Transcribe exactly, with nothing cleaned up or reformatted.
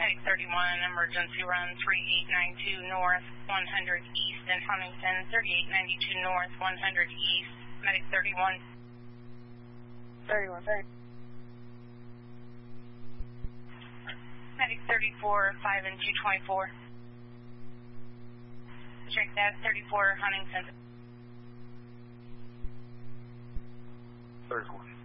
Medic thirty-one, emergency run three eight nine two north, one hundred east in Huntington, thirty-eight ninety-two north, one hundred east, Medic thirty-one. thirty-one, thirty. Medic thirty-four, five and two twenty-four. Check that, thirty-four, Huntington. thirty-four.